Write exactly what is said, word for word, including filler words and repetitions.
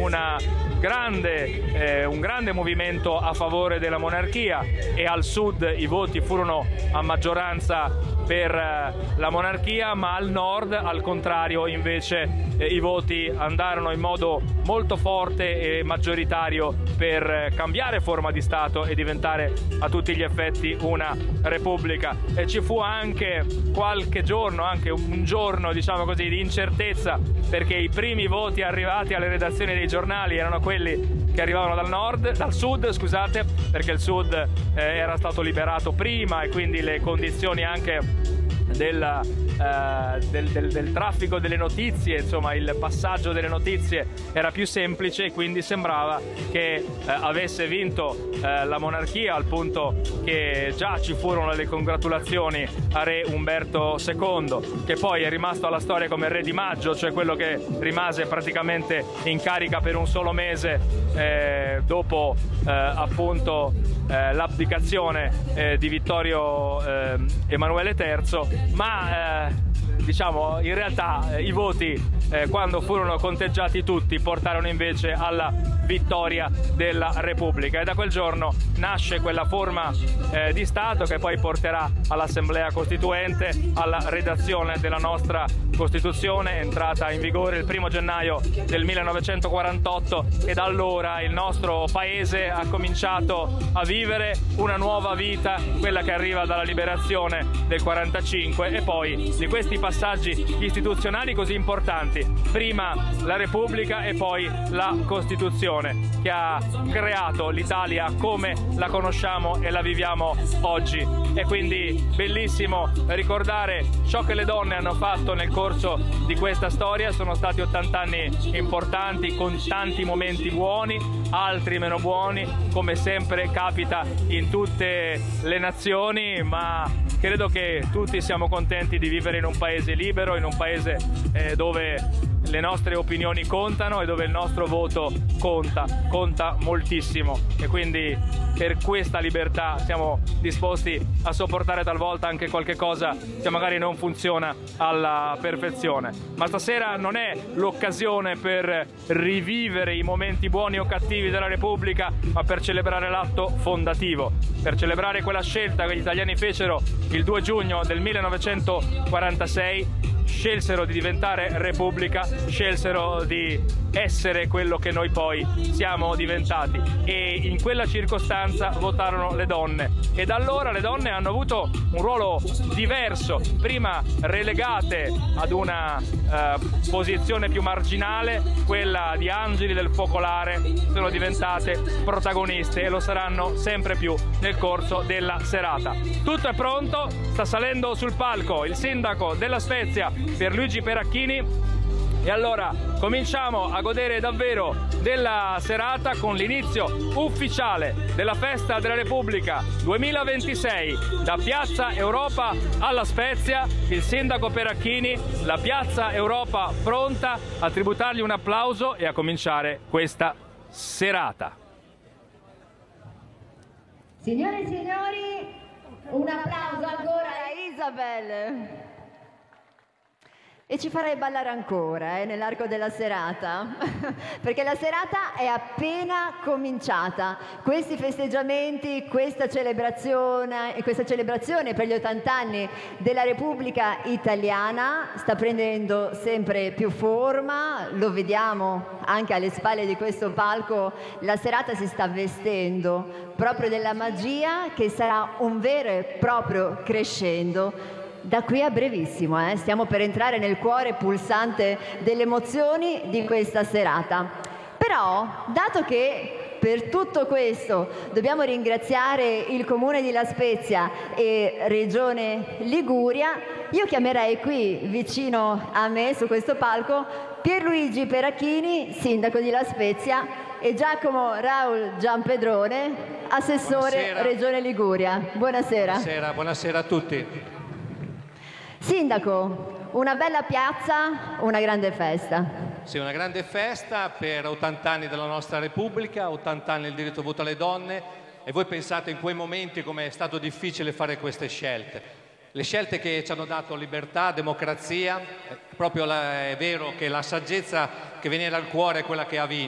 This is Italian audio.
una grande, eh, un grande movimento a favore della monarchia, e al sud i voti furono a maggioranza per eh, la monarchia, ma al nord, al contrario, invece eh, i voti andarono in modo molto forte e maggioritario per eh, cambiare forma di Stato e diventare a tutti gli effetti una repubblica. E ci fu anche qualche giorno, anche un giorno diciamo così, di incertezza, perché i primi voti arrivati alle redazioni dei giornali erano quelli che arrivavano dal nord, dal sud, scusate, perché il sud eh, era stato liberato prima e quindi le condizioni anche Del, eh, del, del, del traffico delle notizie, insomma il passaggio delle notizie era più semplice, e quindi sembrava che eh, avesse vinto eh, la monarchia, al punto che già ci furono le congratulazioni a re Umberto secondo, che poi è rimasto alla storia come re di maggio, cioè quello che rimase praticamente in carica per un solo mese eh, dopo eh, appunto eh, l'abdicazione eh, di Vittorio eh, Emanuele terzo. Ma eh, diciamo in realtà eh, i voti eh, quando furono conteggiati tutti portarono invece alla vittoria della Repubblica, e da quel giorno nasce quella forma eh, di Stato che poi porterà all'Assemblea Costituente, alla redazione della nostra Costituzione, entrata in vigore il primo gennaio del millenovecentoquarantotto, e da allora il nostro Paese ha cominciato a vivere una nuova vita, quella che arriva dalla liberazione del quarantacinque, e poi di questi passaggi istituzionali così importanti, prima la Repubblica e poi la Costituzione, che ha creato l'Italia come la conosciamo e la viviamo oggi. E quindi bellissimo ricordare ciò che le donne hanno fatto nel corso di questa storia. Sono stati ottanta anni importanti, con tanti momenti buoni, altri meno buoni, come sempre capita in tutte le nazioni, ma credo che tutti siamo contenti di vivere in un paese libero, in un paese eh, dove le nostre opinioni contano e dove il nostro voto conta, conta moltissimo, e quindi per questa libertà siamo disposti a sopportare talvolta anche qualche cosa che magari non funziona alla perfezione. Ma stasera non è l'occasione per rivivere i momenti buoni o cattivi della Repubblica, ma per celebrare l'atto fondativo, per celebrare quella scelta che gli italiani fecero il due giugno del millenovecentoquarantasei. Scelsero di diventare Repubblica, scelsero di essere quello che noi poi siamo diventati, e in quella circostanza votarono le donne, e da allora le donne hanno avuto un ruolo diverso, prima relegate ad una eh, posizione più marginale, quella di angeli del focolare, sono diventate protagoniste e lo saranno sempre più nel corso della serata. Tutto è pronto, sta salendo sul palco il sindaco della Spezia, Pierluigi Peracchini, e allora cominciamo a godere davvero della serata con l'inizio ufficiale della Festa della Repubblica duemilaventisei da Piazza Europa alla Spezia. Il sindaco Peracchini, la Piazza Europa pronta a tributargli un applauso e a cominciare questa serata. Signore e signori, un applauso ancora a Isabel. E ci farei ballare ancora eh, nell'arco della serata, perché la serata è appena cominciata. Questi festeggiamenti, questa celebrazione, questa celebrazione per gli ottanta anni della Repubblica Italiana sta prendendo sempre più forma, lo vediamo anche alle spalle di questo palco, la serata si sta vestendo proprio della magia che sarà un vero e proprio crescendo. Da qui a brevissimo, eh? Stiamo per entrare nel cuore pulsante delle emozioni di questa serata. Però, dato che per tutto questo dobbiamo ringraziare il Comune di La Spezia e Regione Liguria, io chiamerei qui vicino a me, su questo palco, Pierluigi Peracchini, sindaco di La Spezia, e Giacomo Raul Giampedrone, assessore Buonasera. Regione Liguria. Buonasera. Buonasera, buonasera a tutti. Sindaco, una bella piazza, una grande festa. Sì, una grande festa per ottanta anni della nostra Repubblica, ottanta anni del diritto al voto alle donne, e voi pensate in quei momenti come è stato difficile fare queste scelte. Le scelte che ci hanno dato libertà, democrazia, proprio la, è vero che la saggezza che viene dal cuore è quella che ha vinto.